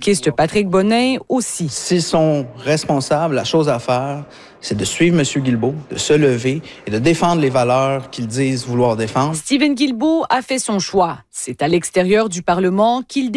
péquiste Patrick Bonin aussi. S'ils sont responsables, la chose à faire, c'est de suivre M. Guilbeault, de se lever et de défendre les valeurs qu'ils disent vouloir défendre. Stephen Guilbeault a fait son choix. C'est à l'extérieur du Parlement qu'il